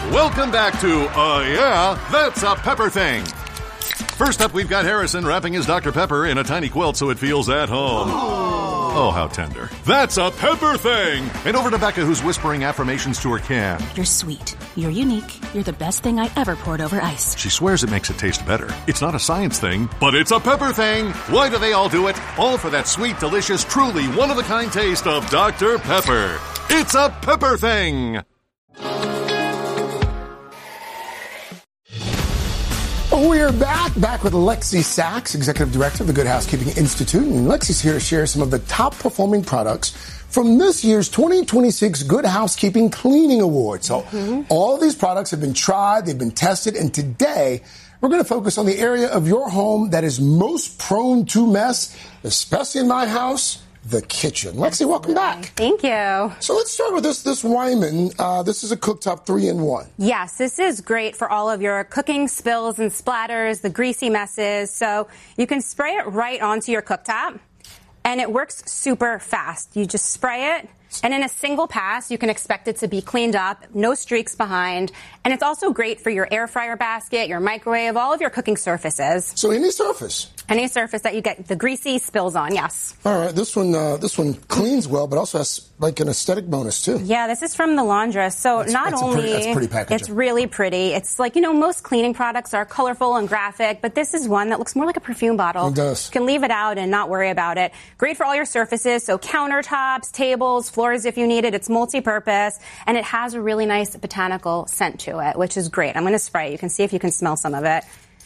Welcome back to Yeah, That's a Pepper Thing. First up, we've got Harrison wrapping his Dr. Pepper in a tiny quilt so it feels at home. Oh, how tender. That's a Pepper Thing! And over to Becca, who's whispering affirmations to her can. You're sweet. You're unique. You're the best thing I ever poured over ice. She swears it makes it taste better. It's not a science thing, but it's a pepper thing. Why do they all do it? All for that sweet, delicious, truly one-of-a-kind taste of Dr. Pepper. It's a Pepper Thing! We're back with Lexi Sachs, Executive Director of the Good Housekeeping Institute. And Lexi's here to share some of the top-performing products from this year's 2026 Good Housekeeping Cleaning Awards. So all of these products have been tried, they've been tested, and today we're going to focus on the area of your home that is most prone to mess, especially in my house, the kitchen. Lexi, welcome back. Thank you. So let's start with this Wyman. This is a cooktop 3-in-1. Yes, this is great for all of your cooking spills and splatters, the greasy messes. So you can spray it right onto your cooktop, and it works super fast. You just spray it, and in a single pass, you can expect it to be cleaned up, no streaks behind. And it's also great for your air fryer basket, your microwave, all of your cooking surfaces. So any surface? Any surface that you get the greasy spills on, yes. All right, this one cleans well, but also has like an aesthetic bonus too. Yeah, this is from the laundress. So that's pretty packaging. It's really pretty. It's like, most cleaning products are colorful and graphic, but this is one that looks more like a perfume bottle. It does. You can leave it out and not worry about it. Great for all your surfaces, so countertops, tables, floors if you need it. It's multi-purpose, and it has a really nice botanical scent to it, which is great. I'm going to spray it. You can see if you can smell some of it.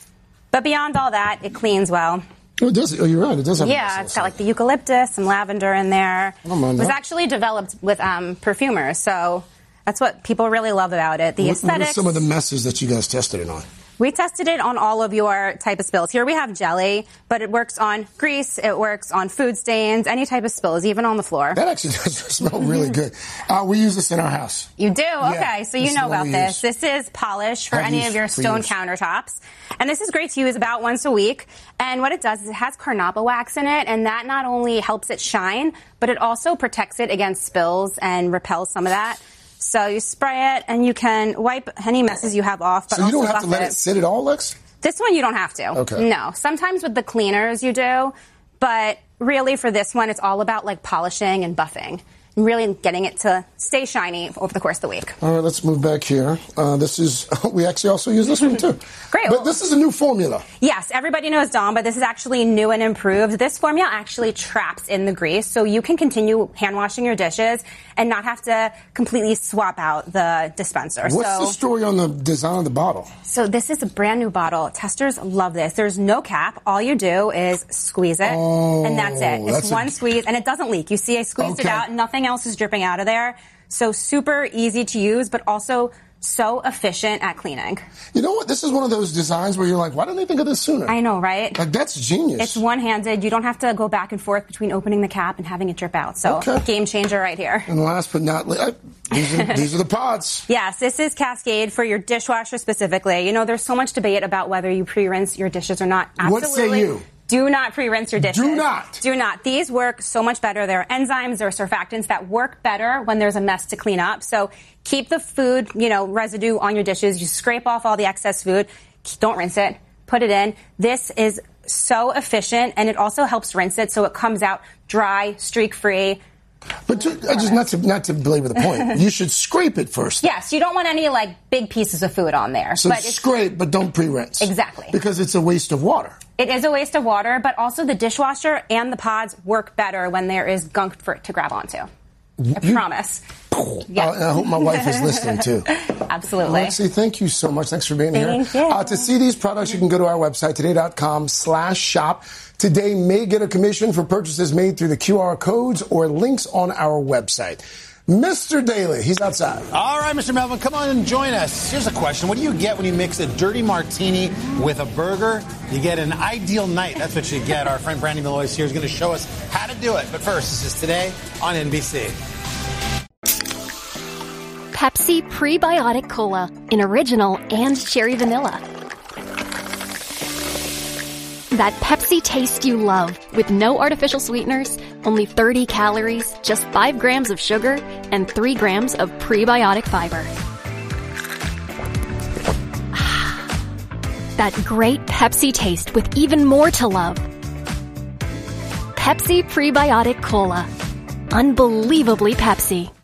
But beyond all that, it cleans well. Oh, it does. Oh, you're right. It does have. Yeah, it's got like the eucalyptus, some lavender in there. I don't mind that. It was actually developed with perfumers, so that's what people really love about it. The aesthetics. What are some of the messes that you guys tested it on? We tested it on all of your type of spills. Here we have jelly, but it works on grease, it works on food stains, any type of spills, even on the floor. That actually does smell really good. We use this in our house. You do? Yeah, okay, so you know about this. This is polish for any of your stone countertops. And this is great to use about once a week. And what it does is it has carnauba wax in it, and that not only helps it shine, but it also protects it against spills and repels some of that. So you spray it, and you can wipe any messes you have off. But so you don't have to let it sit at all, Lex? This one you don't have to. Okay. No. Sometimes with the cleaners you do, but really for this one it's all about like polishing and buffing. Really getting it to stay shiny over the course of the week. All right, let's move back here. We actually also use this one too. Great. But this is a new formula. Yes, everybody knows Dawn, but this is actually new and improved. This formula actually traps in the grease, so you can continue hand washing your dishes and not have to completely swap out the dispenser. What's the story on the design of the bottle? So this is a brand new bottle. Testers love this. There's no cap. All you do is squeeze it, and that's it. It's one squeeze, and it doesn't leak. You see I squeezed it out, nothing else is dripping out of there. So super easy to use, but also so efficient at cleaning. You know what? This is one of those designs where you're like, why didn't they think of this sooner? I know, right? Like, that's genius. It's one-handed. You don't have to go back and forth between opening the cap and having it drip out. So game changer right here. And last but not least, these are the pods. Yes, this is Cascade for your dishwasher specifically. There's so much debate about whether you pre-rinse your dishes or not. Absolutely. What say you? Do not pre-rinse your dishes. Do not. Do not. These work so much better. There are enzymes, there are surfactants that work better when there's a mess to clean up. So keep the food, residue on your dishes. You scrape off all the excess food. Don't rinse it. Put it in. This is so efficient, and it also helps rinse it so it comes out dry, streak-free. But not to belabor the point, you should scrape it first. Yes, you don't want any big pieces of food on there. So scrape, but don't pre-rinse. Exactly. Because it's a waste of water. It is a waste of water, but also the dishwasher and the pods work better when there is gunk for it to grab onto. I promise. Yeah. I hope my wife is listening too. Absolutely. Lexi, thank you so much. Thanks for being here. Thank you. To see these products, you can go to our website, today.com/shop. Today may get a commission for purchases made through the QR codes or links on our website. Mr. Daly, he's outside. All right, Mr. Melvin, come on and join us. Here's a question. What do you get when you mix a dirty martini with a burger? You get an ideal night. That's what you get. Our friend Brandy Malloy here is going to show us how to do it. But first, this is Today on NBC. Pepsi Prebiotic Cola in original and cherry vanilla. That Pepsi taste you love with no artificial sweeteners, only 30 calories, just 5 grams of sugar, and 3 grams of prebiotic fiber. that great Pepsi taste with even more to love. Pepsi Prebiotic Cola. Unbelievably Pepsi.